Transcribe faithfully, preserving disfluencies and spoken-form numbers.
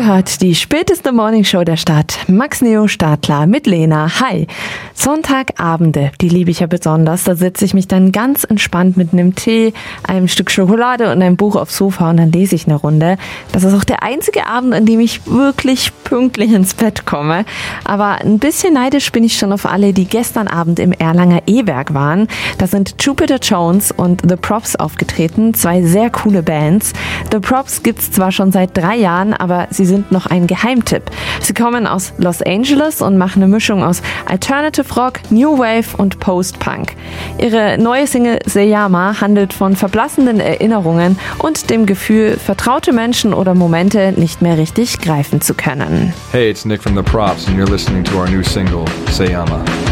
hört die späteste Morningshow der Stadt. Max Neo Stadler mit Lena. Hi. Sonntagabende, die liebe ich ja besonders. Da setze ich mich dann ganz entspannt mit einem Tee, einem Stück Schokolade und einem Buch aufs Sofa und dann lese ich eine Runde. Das ist auch der einzige Abend, an dem ich wirklich pünktlich ins Bett komme. Aber ein bisschen neidisch bin ich schon auf alle, die gestern Abend im Erlanger E-Werk waren. Da sind Jupiter Jones und The Props aufgetreten. Zwei sehr coole Bands. The Props gibt's zwar schon seit drei Jahren, aber sie sind noch ein Geheimtipp. Sie kommen aus Los Angeles und machen eine Mischung aus Alternative Rock, New Wave und Post-Punk. Ihre neue Single Seyama handelt von verblassenden Erinnerungen und dem Gefühl, vertraute Menschen oder Momente nicht mehr richtig greifen zu können. Hey, it's Nick from The Props and you're listening to our new single, Seyama.